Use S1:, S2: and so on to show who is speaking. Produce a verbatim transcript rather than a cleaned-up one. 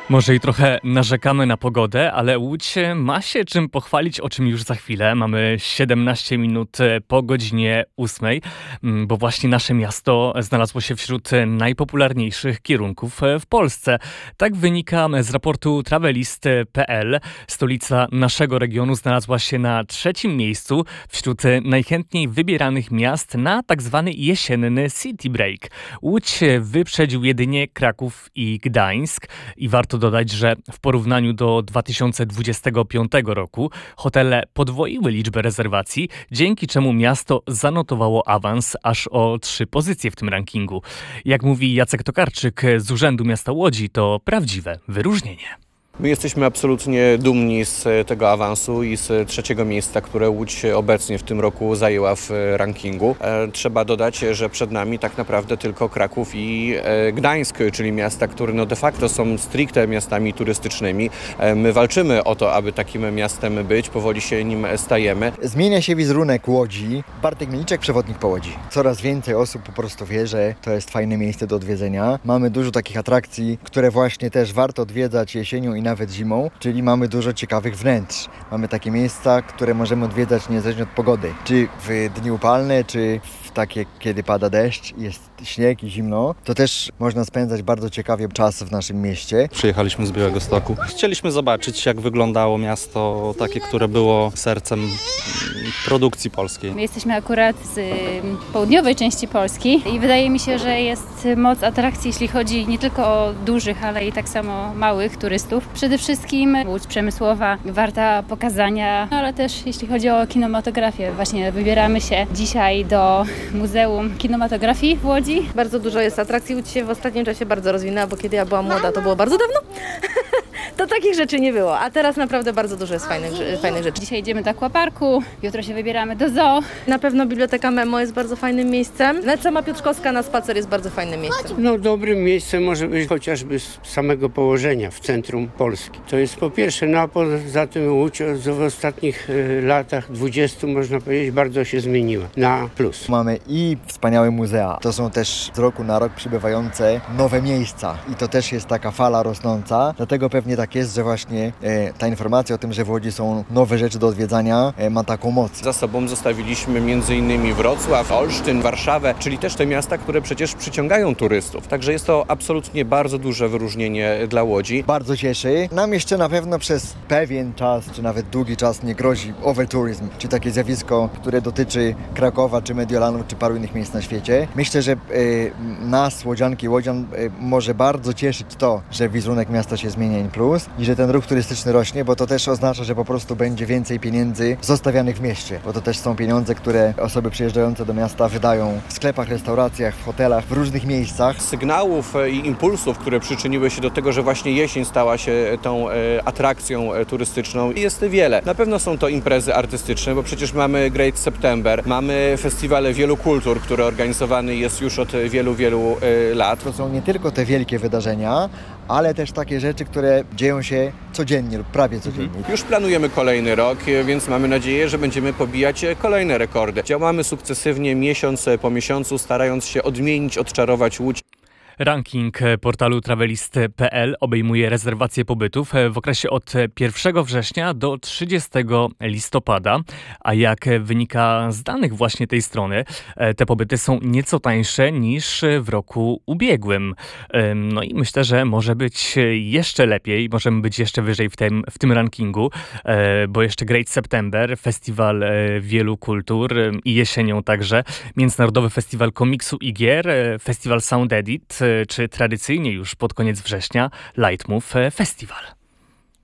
S1: Może i trochę narzekamy na pogodę, ale Łódź ma się czym pochwalić, o czym już za chwilę. Mamy siedemnaście minut po godzinie ósmej, bo właśnie nasze miasto znalazło się wśród najpopularniejszych kierunków w Polsce. Tak wynika z raportu travelist kropka p l. Stolica naszego regionu znalazła się na trzecim miejscu wśród najchętniej wybieranych miast na tak zwany jesienny city break. Łódź wyprzedził jedynie Kraków i Gdańsk i warto dodać, że w porównaniu do dwa tysiące dwudziestego piątego roku hotele podwoiły liczbę rezerwacji, dzięki czemu miasto zanotowało awans aż o trzy pozycje w tym rankingu. Jak mówi Jacek Tokarczyk z Urzędu Miasta Łodzi, to prawdziwe wyróżnienie.
S2: My jesteśmy absolutnie dumni z tego awansu i z trzeciego miejsca, które Łódź obecnie w tym roku zajęła w rankingu. E, trzeba dodać, że przed nami tak naprawdę tylko Kraków i e, Gdańsk, czyli miasta, które no de facto są stricte miastami turystycznymi. E, my walczymy o to, aby takim miastem być, powoli się nim stajemy.
S3: Zmienia się wizerunek Łodzi. Bartek Mieliczek, przewodnik po Łodzi. Coraz więcej osób po prostu wie, że to jest fajne miejsce do odwiedzenia. Mamy dużo takich atrakcji, które właśnie też warto odwiedzać jesienią i nawet zimą, czyli mamy dużo ciekawych wnętrz. Mamy takie miejsca, które możemy odwiedzać niezależnie od pogody. Czy w dni upalne, czy w takie, kiedy pada deszcz, jest śnieg i zimno, to też można spędzać bardzo ciekawie czas w naszym mieście.
S4: Przyjechaliśmy z Białegostoku. Chcieliśmy zobaczyć, jak wyglądało miasto takie, które było sercem produkcji polskiej.
S5: My jesteśmy akurat z południowej części Polski i wydaje mi się, że jest moc atrakcji, jeśli chodzi nie tylko o dużych, ale i tak samo małych turystów. Przede wszystkim Łódź przemysłowa, warta pokazania, ale też jeśli chodzi o kinematografię. Właśnie wybieramy się dzisiaj do Muzeum Kinematografii w Łodzi.
S6: Bardzo dużo jest atrakcji. Łódź się w ostatnim czasie bardzo rozwinęła, bo kiedy ja byłam młoda, to było bardzo dawno. To takich rzeczy nie było, a teraz naprawdę bardzo dużo jest fajnych, fajnych rzeczy.
S5: Dzisiaj idziemy do aquaparku, jutro się wybieramy do zoo.
S6: Na pewno Biblioteka Memo jest bardzo fajnym miejscem. Nawet sama Piotrkowska na spacer jest bardzo fajnym miejscem.
S7: No dobrym miejscem może być chociażby z samego położenia w centrum Polski. To jest po pierwsze, no a poza tym Łódź w ostatnich latach dwudziestu można powiedzieć bardzo się zmieniła na plus.
S3: Mamy i wspaniałe muzea. To są też z roku na rok przybywające nowe miejsca i to też jest taka fala rosnąca, dlatego pewnie tak jest, że właśnie e, ta informacja o tym, że w Łodzi są nowe rzeczy do odwiedzania, e, ma taką moc.
S2: Za sobą zostawiliśmy między innymi Wrocław, Olsztyn, Warszawę, czyli też te miasta, które przecież przyciągają turystów. Także jest to absolutnie bardzo duże wyróżnienie dla Łodzi.
S3: Bardzo cieszy. Nam jeszcze na pewno przez pewien czas, czy nawet długi czas nie grozi overtourism, czy takie zjawisko, które dotyczy Krakowa, czy Mediolanu, czy paru innych miejsc na świecie. Myślę, że e, nas, Łodzianki i Łodzian, e, może bardzo cieszyć to, że wizerunek miasta się zmienia in plus i że ten ruch turystyczny rośnie, bo to też oznacza, że po prostu będzie więcej pieniędzy zostawianych w mieście, bo to też są pieniądze, które osoby przyjeżdżające do miasta wydają w sklepach, restauracjach, w hotelach, w różnych miejscach.
S2: Sygnałów i impulsów, które przyczyniły się do tego, że właśnie jesień stała się tą e, atrakcją e, turystyczną, jest wiele. Na pewno są to imprezy artystyczne, bo przecież mamy Great September, mamy festiwale wielu kultur, który organizowany jest już od wielu, wielu e, lat.
S3: To są nie tylko te wielkie wydarzenia, ale też takie rzeczy, które dzieją się codziennie lub prawie codziennie.
S2: Mhm. Już planujemy kolejny rok, więc mamy nadzieję, że będziemy pobijać kolejne rekordy. Działamy sukcesywnie, miesiąc po miesiącu, starając się odmienić, odczarować Łódź.
S1: Ranking portalu travelist kropka p l obejmuje rezerwacje pobytów w okresie od pierwszego września do trzydziestego listopada, a jak wynika z danych właśnie tej strony, te pobyty są nieco tańsze niż w roku ubiegłym. No i myślę, że może być jeszcze lepiej, możemy być jeszcze wyżej w tym, w tym rankingu, bo jeszcze Great September, festiwal wielu kultur i jesienią także, Międzynarodowy Festiwal Komiksu i Gier, festiwal Sound Edit, czy tradycyjnie już pod koniec września Lightmove Festival.